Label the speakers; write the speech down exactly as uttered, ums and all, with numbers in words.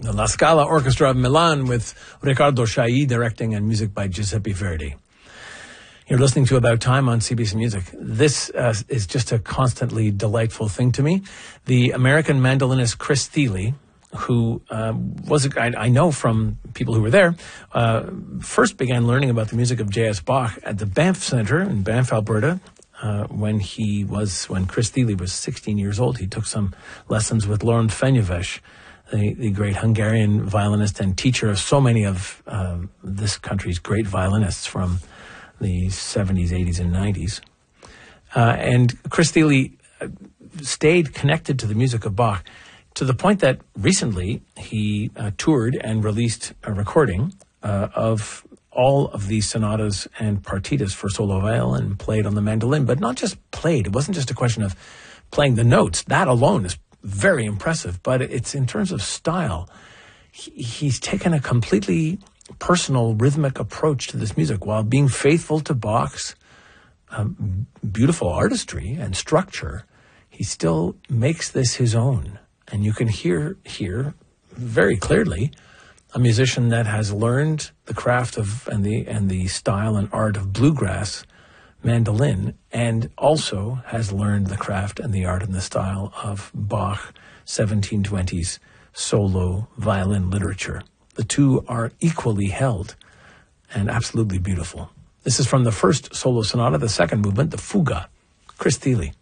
Speaker 1: the La Scala Orchestra of Milan with Riccardo Chailly directing and music by Giuseppe Verdi. You're listening to About Time on C B C Music. This uh, is just a constantly delightful thing to me. The American mandolinist Chris Thile, who uh, was, a, I, I know from people who were there, uh, first began learning about the music of J S. Bach at the Banff Center in Banff, Alberta, uh, when he was, when Chris Thile was sixteen years old. He took some lessons with Laurent Fenyves, the, the great Hungarian violinist and teacher of so many of uh, this country's great violinists from the seventies, eighties, and nineties. Uh, and Chris Thile stayed connected to the music of Bach to the point that recently he uh, toured and released a recording uh, of all of these sonatas and partitas for solo violin and played on the mandolin, but not just played. It wasn't just a question of playing the notes. That alone is very impressive, but it's in terms of style. He, he's taken a completely personal rhythmic approach to this music while being faithful to Bach's um, beautiful artistry and structure. He still makes this his own. And you can hear here very clearly a musician that has learned the craft of and the and the style and art of bluegrass mandolin, and also has learned the craft and the art and the style of Bach seventeen twenties solo violin literature. The two are equally held and absolutely beautiful. This is from the first solo sonata, the second movement, the Fuga, Chris Thile.